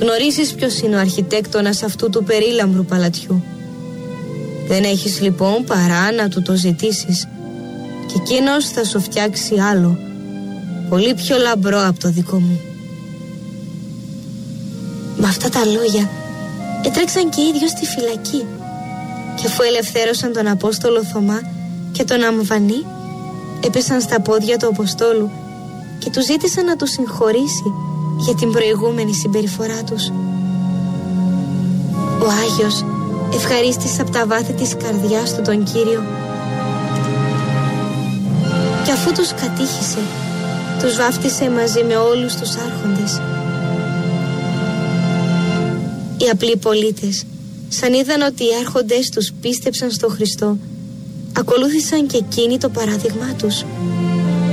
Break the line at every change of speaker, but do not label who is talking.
γνωρίζεις ποιος είναι ο αρχιτέκτονας αυτού του περίλαμπρου παλατιού. Δεν έχεις λοιπόν παρά να του το ζητήσεις και εκείνος θα σου φτιάξει άλλο, πολύ πιο λαμπρό από το δικό μου. Με αυτά τα λόγια έτρεξαν και οι ίδιοι στη φυλακή και αφού ελευθέρωσαν τον Απόστολο Θωμά και τον Αμβανή, έπεσαν στα πόδια του Αποστόλου και του ζήτησαν να του συγχωρήσει για την προηγούμενη συμπεριφορά τους. Ο Άγιος ευχαρίστησε από τα βάθη της καρδιάς του τον Κύριο και αφού τους κατήχησε, τους βάφτισε μαζί με όλους τους άρχοντες. Οι απλοί πολίτες, σαν είδαν ότι οι άρχοντες τους πίστεψαν στο Χριστό, ακολούθησαν και εκείνοι το παράδειγμά τους